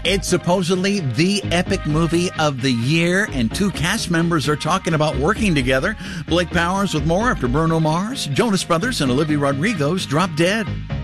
It's supposedly the epic movie of the year, and two cast members are talking about working together. Blake Powers with more after Bruno Mars, Jonas Brothers, and Olivia Rodrigo's Drop Dead.